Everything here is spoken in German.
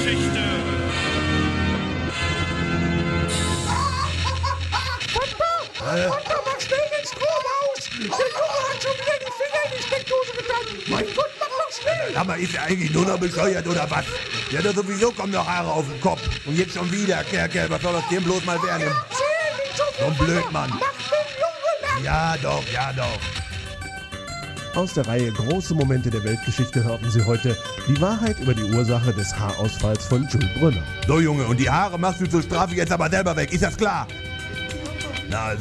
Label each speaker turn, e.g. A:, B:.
A: Weltgeschichte.
B: Papa, mach schnell den Strom aus! Der Junge hat schon wieder die Finger in die Steckdose getan! Mein Gott, mach doch schnell!
C: Aber ist er eigentlich nur noch bescheuert oder was? Der hat doch sowieso kommen noch Haare auf den Kopf. Und jetzt schon wieder, Kerl, was soll das dem bloß mal werden?
B: Erzähl nicht so viel!
C: So ein Blödmann.
B: Mach den Junge
C: Ja doch.
D: Aus der Reihe Große Momente der Weltgeschichte hörten Sie heute die Wahrheit über die Ursache des Haarausfalls von Jules Brünner.
C: So Junge, und die Haare machst du zur Strafe jetzt aber selber weg, ist das klar? Na also.